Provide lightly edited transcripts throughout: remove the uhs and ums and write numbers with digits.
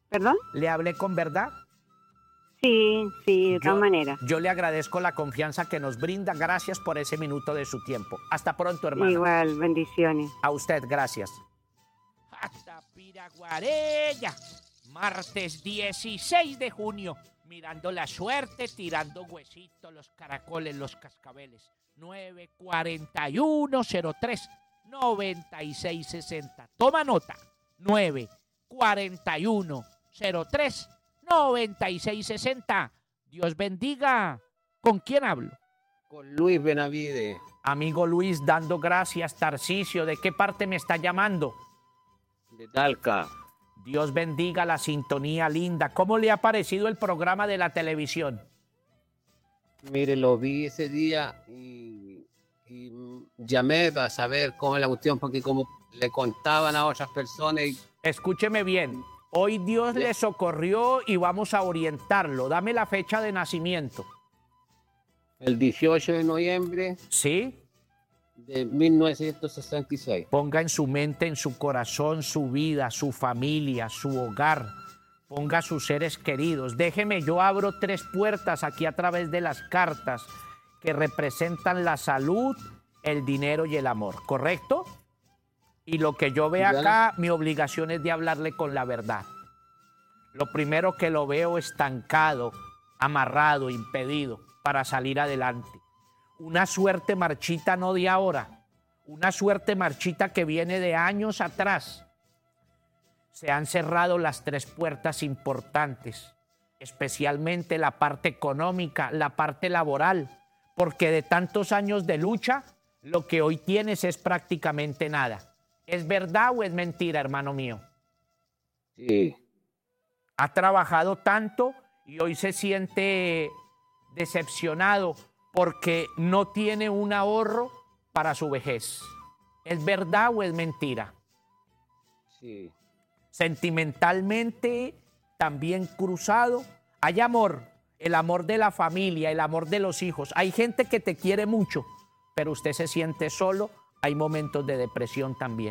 ¿Perdón? ¿Le hablé con verdad? Sí, de todas maneras. Yo le agradezco la confianza que nos brinda. Gracias por ese minuto de su tiempo. Hasta pronto, hermana. Igual, bendiciones. A usted, gracias. Hasta Piraguarella. Martes 16 de junio. Mirando la suerte, tirando huesitos, los caracoles, los cascabeles. 941-03-9660. Toma nota. 941-03-9660. Dios bendiga. ¿Con quién hablo? Con Luis Benavide. Amigo Luis, dando gracias. Tarcisio, ¿de qué parte me está llamando? De Talca. Dios bendiga la sintonía linda. ¿Cómo le ha parecido el programa de la televisión? Mire, lo vi ese día y llamé para saber cómo es la cuestión, porque como le contaban a otras personas. Escúcheme bien. Hoy Dios le socorrió y vamos a orientarlo. Dame la fecha de nacimiento. El 18 de noviembre. ¿Sí? De 1966. Ponga en su mente, en su corazón, su vida, su familia, su hogar. Ponga a sus seres queridos. Déjeme, yo abro 3 puertas aquí a través de las cartas que representan la salud, el dinero y el amor, ¿correcto? Y lo que yo veo acá, mi obligación es de hablarle con la verdad. Lo primero que lo veo estancado, amarrado, impedido para salir adelante. Una suerte marchita no de ahora, una suerte marchita que viene de años atrás. Se han cerrado las 3 puertas importantes, especialmente la parte económica, la parte laboral, porque de tantos años de lucha, lo que hoy tienes es prácticamente nada. ¿Es verdad o es mentira, hermano mío? Sí. Ha trabajado tanto y hoy se siente decepcionado porque no tiene un ahorro para su vejez. ¿Es verdad o es mentira? Sí. Sentimentalmente también cruzado. Hay amor, el amor de la familia, el amor de los hijos. Hay gente que te quiere mucho, pero usted se siente solo. Hay momentos de depresión también.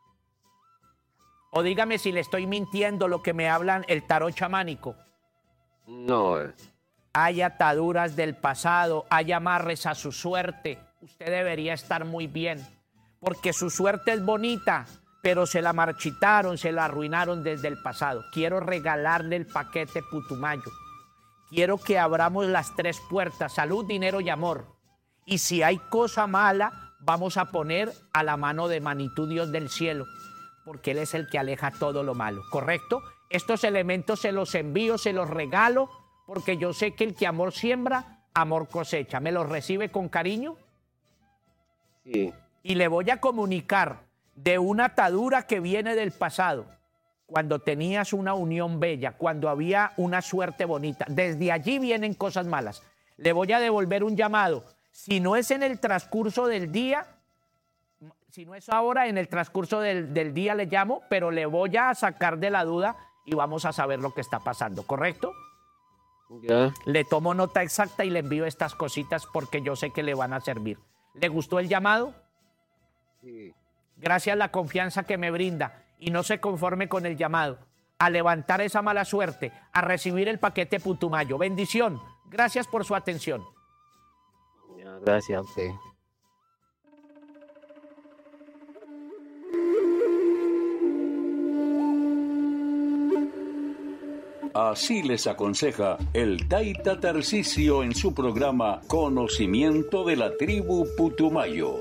O dígame si le estoy mintiendo lo que me hablan el tarot chamánico. No. Hay ataduras del pasado, hay amarres a su suerte. Usted debería estar muy bien, porque su suerte es bonita, pero se la marchitaron, se la arruinaron desde el pasado. Quiero regalarle el paquete Putumayo. Quiero que abramos las 3 puertas, salud, dinero y amor. Y si hay cosa mala, vamos a poner a la mano de Manitú, Dios del cielo, porque Él es el que aleja todo lo malo, ¿correcto? Estos elementos se los envío, se los regalo, porque yo sé que el que amor siembra, amor cosecha. ¿Me los recibe con cariño? Sí. Y le voy a comunicar de una atadura que viene del pasado, cuando tenías una unión bella, cuando había una suerte bonita. Desde allí vienen cosas malas. Le voy a devolver un llamado. Si no es en el transcurso del día, si no es ahora, en el transcurso del día le llamo, pero le voy a sacar de la duda y vamos a saber lo que está pasando, ¿correcto? Ya. Le tomo nota exacta y le envío estas cositas porque yo sé que le van a servir. ¿Le gustó el llamado? Sí. Gracias a la confianza que me brinda y no se conforme con el llamado, a levantar esa mala suerte, a recibir el paquete Putumayo. Bendición. Gracias por su atención. Ya, gracias a usted. Así les aconseja el Taita Tarcisio en su programa Conocimiento de la Tribu Putumayo.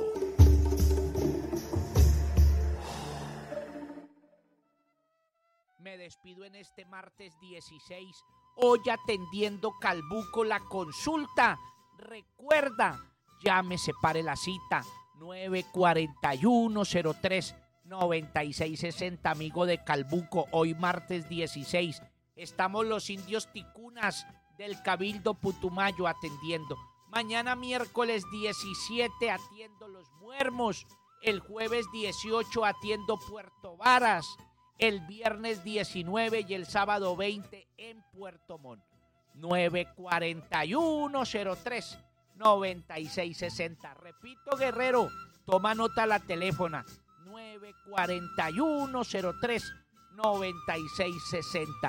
Me despido en este martes 16, hoy atendiendo Calbuco la consulta. Recuerda, ya me separe la cita, 941-03-9660, amigo de Calbuco, hoy martes 16. Estamos los indios ticunas del Cabildo Putumayo atendiendo. Mañana miércoles 17 atiendo Los Muermos. El jueves 18 atiendo Puerto Varas. El viernes 19 y el sábado 20 en Puerto Montt. 941-03-9660. Repito, Guerrero, toma nota la teléfono. 941-03-9660.